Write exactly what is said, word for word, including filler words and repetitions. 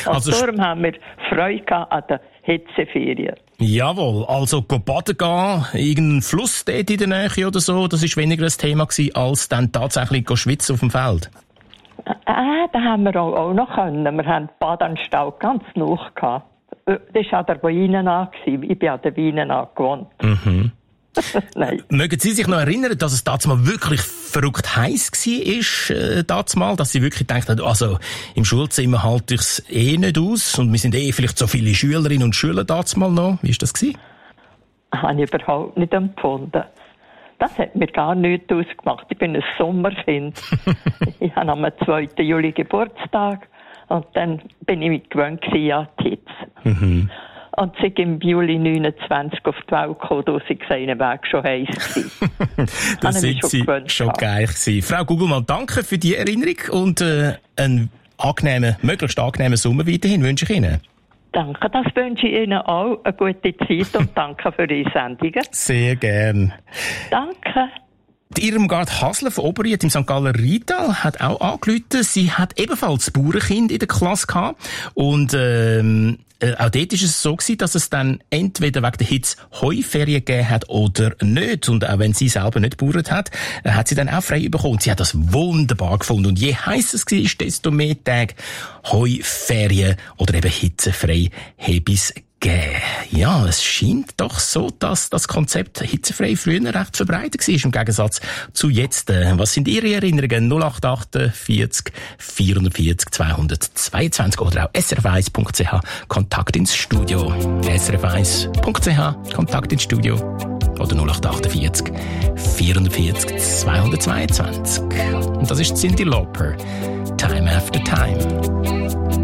Also darum haben wir Freude an den Hitzeferien. Jawohl, also go baden gehen, irgendein Fluss dort in der Nähe oder so, das war weniger ein Thema gewesen, als dann tatsächlich go schwitzen auf dem Feld. Äh, da haben wir auch, auch noch können. Wir haben die Badanstalt ganz nah gehabt. Das war an der Wiener. Ich bin an der Wiener gewohnt. Mhm. Nein. Mögen Sie sich noch erinnern, dass es damals mal wirklich verrückt heiß war, äh, damals, dass Sie wirklich gedacht haben, also im Schulzimmer halte ich es eh nicht aus und wir sind eh vielleicht so viele Schülerinnen und Schüler damals noch. Wie war das gewesen? Habe ich überhaupt nicht empfunden. Das hat mir gar nichts ausgemacht. Ich bin ein Sommerkind. Ich habe am zweiten Juli Geburtstag und dann bin ich mich gewöhnt an die Hitze. Mhm. Und sie im Juli neunundzwanzig auf die Welt gekommen, da sie gesehen, Weg schon heiß gewesen. Das sind Sie schon geil gewesen. Frau Gugelmann, danke für die Erinnerung und äh, einen angenehmen, möglichst angenehmen Sommer weiterhin wünsche ich Ihnen. Danke, das wünsche ich Ihnen auch. Eine gute Zeit und danke für die Sendungen. Sehr gern. Danke. Die Irmgard Hasler von Oberried im Sankt Galler Rheintal hat auch angerufen. Sie hat ebenfalls Bauernkind in der Klasse gehabt. Und ähm, äh, auch dort war es so gewesen, dass es dann entweder wegen der Hitze Heuferien gegeben hat oder nicht. Und auch wenn sie selber nicht gebauert hat, äh, hat sie dann auch frei bekommen. Sie hat das wunderbar gefunden. Und je heißer es war, desto mehr Tage Heuferien oder eben hitzefrei habe es gegeben. Ja, es scheint doch so, dass das Konzept hitzefrei früher recht verbreitet war, im Gegensatz zu jetzt. Was sind Ihre Erinnerungen? null acht acht vierzig vierundvierzig zweihundertzweiundzwanzig oder auch s r f eins punkt c h Kontakt ins Studio. s r f eins punkt c h Kontakt ins Studio. Oder null acht acht vierzig vierundvierzig zweihundertzweiundzwanzig. Und das ist Cyndi Lauper. Time After Time.